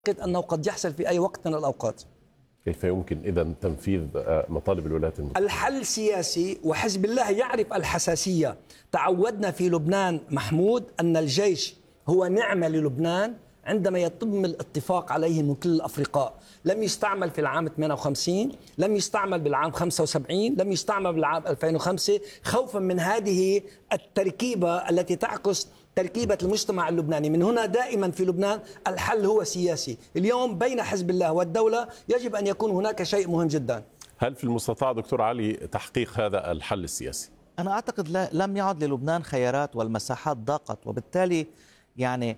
أعتقد أنه قد يحصل في أي وقت من الأوقات. كيف يمكن إذا تنفيذ مطالب الولايات المتحدة؟ الحل سياسي، وحزب الله يعرف الحساسية. تعودنا في لبنان محمود أن الجيش هو نعمة للبنان عندما يتم الاتفاق عليه من كل الأفرقاء. لم يستعمل في العام 58، لم يستعمل بالعام 75، لم يستعمل بالعام 2005 خوفا من هذه التركيبة التي تعكس تركيبة المجتمع اللبناني. من هنا دائما في لبنان الحل هو سياسي. اليوم بين حزب الله والدولة يجب أن يكون هناك شيء مهم جدا. هل في المستطاع دكتور علي تحقيق هذا الحل السياسي؟ أنا أعتقد لم يعد للبنان خيارات والمساحات ضاقت، وبالتالي يعني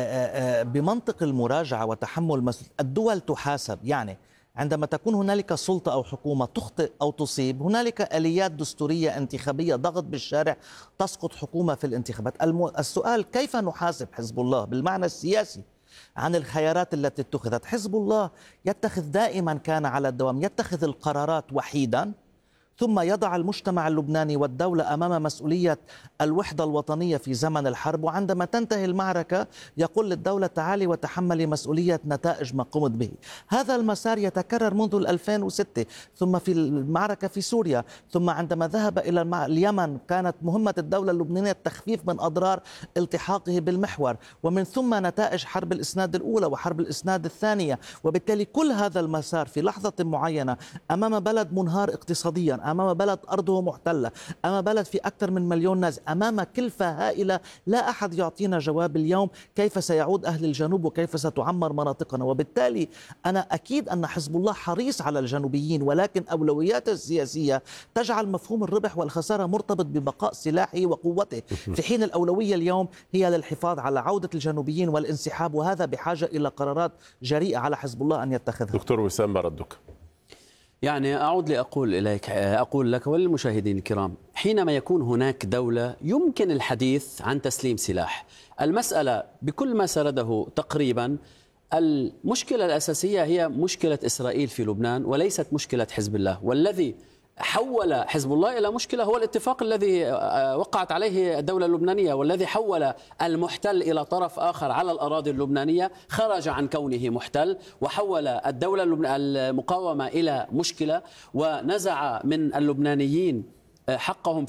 بمنطق المراجعة وتحمل مسؤولية الدول تحاسب. يعني عندما تكون هنالك سلطة أو حكومة تخطئ أو تصيب، هنالك آليات دستورية انتخابية، ضغط بالشارع، تسقط حكومة في الانتخابات. السؤال كيف نحاسب حزب الله بالمعنى السياسي عن الخيارات التي اتخذت؟ حزب الله يتخذ دائما، كان على الدوام يتخذ القرارات وحيدا، ثم يضع المجتمع اللبناني والدولة أمام مسؤولية الوحدة الوطنية في زمن الحرب، وعندما تنتهي المعركة يقول للدولة تعالي وتحملي مسؤولية نتائج ما قمت به. هذا المسار يتكرر منذ 2006، ثم في المعركة في سوريا، ثم عندما ذهب إلى اليمن كانت مهمة الدولة اللبنانية التخفيف من أضرار التحاقه بالمحور، ومن ثم نتائج حرب الإسناد الأولى وحرب الإسناد الثانية. وبالتالي كل هذا المسار في لحظة معينة أمام بلد منهار اقتصاديا، أمام بلد أرضه محتلة، أمام بلد في أكثر من 1,000,000 ناس، أمام كلفة هائلة لا أحد يعطينا جواب اليوم كيف سيعود أهل الجنوب وكيف ستعمر مناطقنا. وبالتالي أنا أكيد أن حزب الله حريص على الجنوبيين، ولكن أولوياته السياسية تجعل مفهوم الربح والخسارة مرتبط ببقاء سلاحه وقوته، في حين الأولوية اليوم هي للحفاظ على عودة الجنوبيين والانسحاب، وهذا بحاجة إلى قرارات جريئة على حزب الله أن يتخذها. دكتور وسام بردك. يعني أعود لأقول إليك، أقول لك وللمشاهدين الكرام، حينما يكون هناك دولة يمكن الحديث عن تسليم سلاح، المسألة بكل ما سرده تقريبا المشكلة الأساسية هي مشكلة إسرائيل في لبنان وليست مشكلة حزب الله. والذي حول حزب الله إلى مشكلة هو الاتفاق الذي وقعت عليه الدولة اللبنانية، والذي حول المحتل إلى طرف آخر على الأراضي اللبنانية، خرج عن كونه محتل وحول الدولة المقاومة إلى مشكلة، ونزع من اللبنانيين حقهم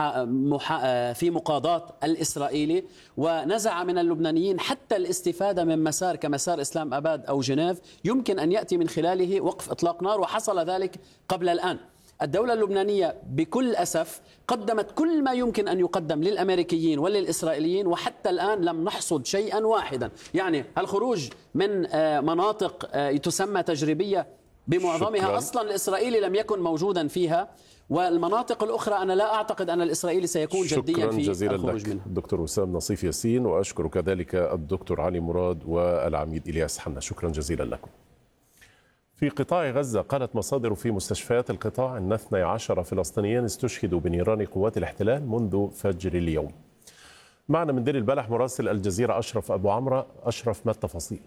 في مقاضاة الإسرائيلي، ونزع من اللبنانيين حتى الاستفادة من مسار كمسار إسلام أباد أو جنيف يمكن أن يأتي من خلاله وقف إطلاق نار، وحصل ذلك قبل الآن. الدولة اللبنانية بكل أسف قدمت كل ما يمكن أن يقدم للأمريكيين وللإسرائيليين، وحتى الآن لم نحصد شيئا واحدا. يعني الخروج من مناطق تسمى تجريبية بمعظمها أصلا الإسرائيلي لم يكن موجودا فيها، والمناطق الأخرى أنا لا أعتقد أن الإسرائيلي سيكون جديا في الخروج منها. دكتور وسام نصيف ياسين، وأشكر كذلك الدكتور علي مراد والعميد إلياس حنا، شكرا جزيلا لكم. في قطاع غزة قالت مصادر في مستشفيات القطاع أن 12 فلسطينيا استشهدوا بنيران قوات الاحتلال منذ فجر اليوم. معنا من دير البلح مراسل الجزيرة أشرف أبو عمرة. أشرف، ما التفاصيل؟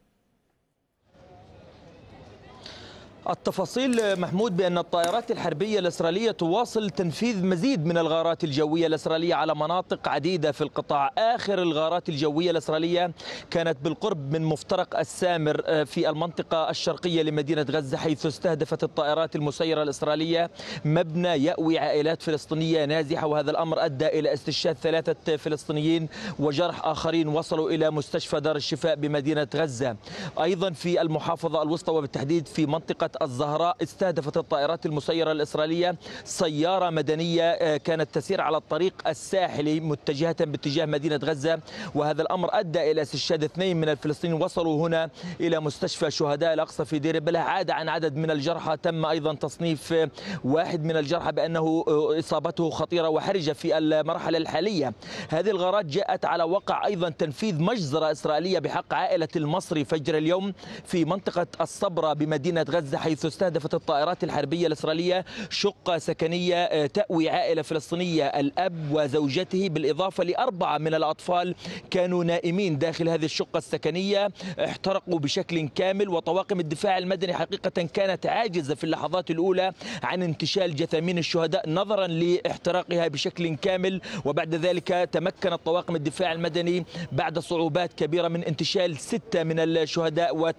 التفاصيل محمود بأن الطائرات الحربية الإسرائيلية تواصل تنفيذ مزيد من الغارات الجوية الإسرائيلية على مناطق عديدة في القطاع. آخر الغارات الجوية الإسرائيلية كانت بالقرب من مفترق السامر في المنطقة الشرقية لمدينة غزة، حيث استهدفت الطائرات المسيرة الإسرائيلية مبنى يأوي عائلات فلسطينية نازحة، وهذا الأمر أدى إلى استشهاد 3 فلسطينيين وجرح آخرين وصلوا إلى مستشفى دار الشفاء بمدينة غزة. أيضا في المحافظة الوسطى وبالتحديد في منطقة الزهراء استهدفت الطائرات المسيرة الإسرائيلية سيارة مدنية كانت تسير على الطريق الساحلي متجهة باتجاه مدينة غزة، وهذا الأمر أدى إلى استشهاد 2 من الفلسطينيين وصلوا هنا إلى مستشفى شهداء الأقصى في دير البلح. عاد عن عدد من الجرحى، تم أيضا تصنيف 1 من الجرحى بأنه إصابته خطيرة وحرجة في المرحلة الحالية. هذه الغارات جاءت على وقع أيضا تنفيذ مجزرة إسرائيلية بحق عائلة المصري فجر اليوم في منطقة الصبرة بمدينة غزة، حيث استهدفت الطائرات الحربية الإسرائيلية شقة سكنية تأوي عائلة فلسطينية، الأب وزوجته بالإضافة ل4 من الأطفال كانوا نائمين داخل هذه الشقة السكنية، احترقوا بشكل كامل. وطواقم الدفاع المدني حقيقة كانت عاجزة في اللحظات الأولى عن انتشال جثامين الشهداء نظرا لاحتراقها بشكل كامل، وبعد ذلك تمكنت طواقم الدفاع المدني بعد صعوبات كبيرة من انتشال 6 من الشهداء